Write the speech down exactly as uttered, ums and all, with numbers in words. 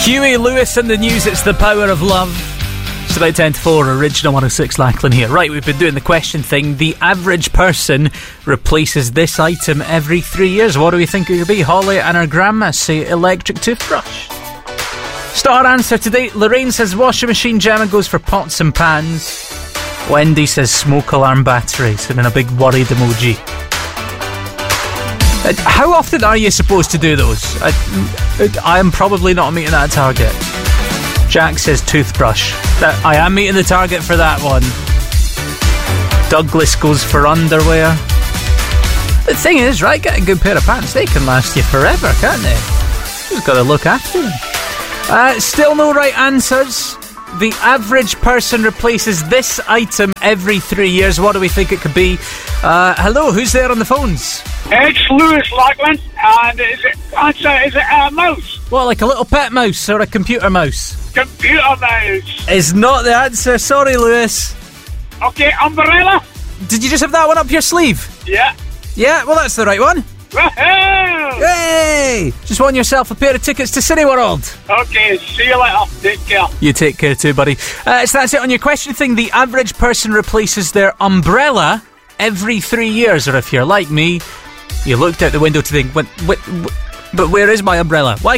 Huey Lewis and the News, it's the power of love. It's about ten to four, original one oh six Lachlan here. Right, we've been doing the question thing. The average person replaces this item every three years. What do we think it could be? Holly and her grandma say electric toothbrush. Star answer today. Lorraine says washing machine. Gemma goes for pots and pans. Wendy says smoke alarm batteries, and then a big worried emoji. Uh, how often are you supposed to do those? I, I am probably not meeting that target. Jack says toothbrush. That, I am meeting the target for that one. Douglas goes for underwear. The thing is, right, get a good pair of pants. They can last you forever, can't they? You've got to look after them. Uh, still no right answers. The average person replaces this item every three years. What do we think it could be? Uh, hello, who's there on the phones? It's Lewis Lachlan, and is it, answer, is it a mouse? What, like a little pet mouse or a computer mouse? Computer mouse. Is not the answer. Sorry, Lewis. Okay, umbrella? Did you just have that one up your sleeve? Yeah. Yeah, well, that's the right one. Woohoo! Hey! Just won yourself a pair of tickets to Cineworld. Okay, see you later. Take care. You take care too, buddy. Uh, so that's it on your question thing. The average person replaces their umbrella every three years. Or if you're like me, you looked out the window to think, what, what, what, but where is my umbrella? Why